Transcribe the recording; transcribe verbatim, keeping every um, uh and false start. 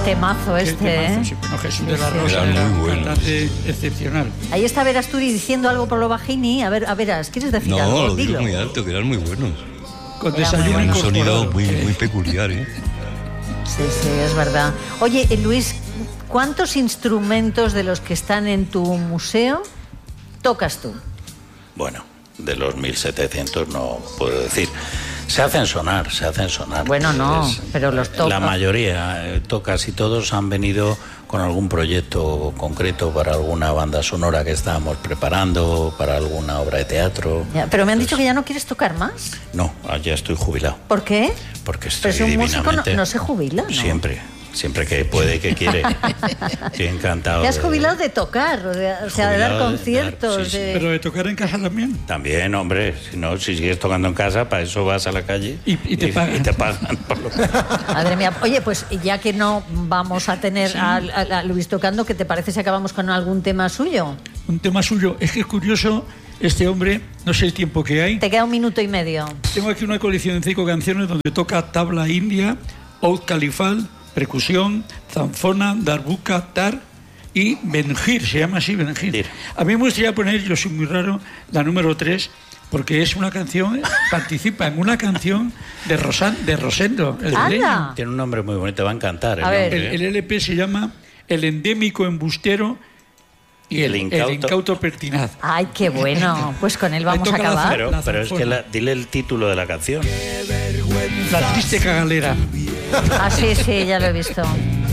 temazo Qué este, temazo, ¿eh? sí. Bueno, Jesús de la Rosa Era era muy un bueno. cantante excepcional. Ahí está Verasturi diciendo algo por lo bajini. A ver, a verás, ¿quieres decir No, algo? lo digo Dilo. muy alto, que eran muy buenos. Con Era desayuno muy bueno. Un sonido incorporado. muy, Eh, muy peculiar, ¿eh? Sí, sí, es verdad. Oye, eh, Luis, ¿cuántos instrumentos de los que están en tu museo tocas tú? Bueno, de los mil setecientos no puedo decir. Se hacen sonar, se hacen sonar. Bueno, no, pero los tocas. La mayoría, eh, to- casi todos han venido con algún proyecto concreto para alguna banda sonora que estábamos preparando, para alguna obra de teatro. Ya, pero me han dicho que ya no quieres tocar más. No, ah, ya estoy jubilado, ¿Por qué? porque estoy Pero si un músico no, divinamente... no se jubila, ¿no? Siempre, siempre que puede y que quiere. Estoy encantado. Te has de- jubilado de tocar, o de- o sea, de dar Jubilado de dar, conciertos. sí, sí. de- Pero de tocar en casa también. También, hombre, si no, si sigues tocando en casa, para eso vas a la calle Y- y te pagan. y te pagan por lo que... Madre mía. Oye, pues ya que no vamos a tener a, a- a Luis tocando, ¿qué te parece si acabamos con algún tema suyo? Un tema suyo. Es que es curioso, este hombre, no sé el tiempo que hay. Te queda un minuto y medio. Tengo aquí una colección de cinco canciones donde toca tabla india, oud califal, percusión, zanfona, darbuka, tar y benjir, se llama así, benjir. Dir. A mí me gustaría poner, yo soy muy raro, la número tres, porque es una canción, participa en una canción de, Rosan, de Rosendo, el ¡Anda! leño. Tiene un nombre muy bonito, te va a encantar. El A ver. El, nombre, el ¿eh? L P se llama El endémico embustero y el, El el incauto. incauto pertinaz. Ay, qué bueno. Pues con él vamos a toca la acabar. Pero, La pero es que zanfona. la- dile el título de la canción. La triste cagalera. Ah, sí, sí, ya lo he visto.